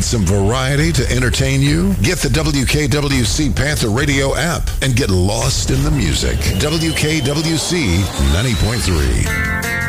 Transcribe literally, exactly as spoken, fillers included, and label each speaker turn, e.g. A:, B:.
A: some variety to entertain you? Get the W K W C Panther Radio app and get lost in the music. W K W C ninety point three.